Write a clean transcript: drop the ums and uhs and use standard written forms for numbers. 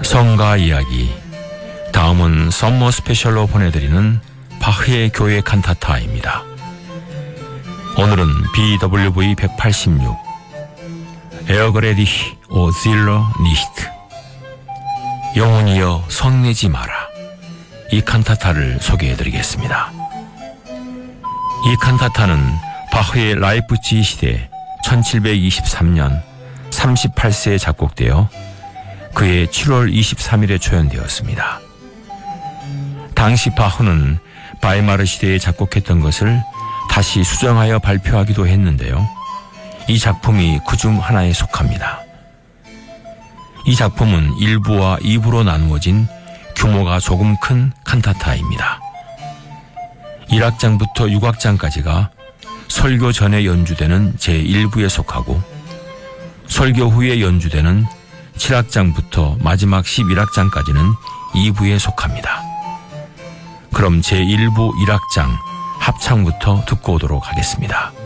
성가 이야기. 다음은 썸머 스페셜로 보내드리는 바흐의 교회 칸타타입니다. 오늘은 BWV 186 에어그레디히 오 질러 니히트, 영혼이여 성내지 마라. 이 칸타타를 소개해드리겠습니다. 이 칸타타는 바흐의 라이프치히 시대 1723년 38세에 작곡되어 그해 7월 23일에 초연되었습니다. 당시 바흐는 바이마르 시대에 작곡했던 것을 다시 수정하여 발표하기도 했는데요. 이 작품이 그중 하나에 속합니다. 이 작품은 1부와 2부로 나누어진 규모가 조금 큰 칸타타입니다. 1악장부터 6악장까지가 설교 전에 연주되는 제1부에 속하고, 설교 후에 연주되는 7악장부터 마지막 11악장까지는 2부에 속합니다. 그럼 제1부 1악장 합창부터 듣고 오도록 하겠습니다.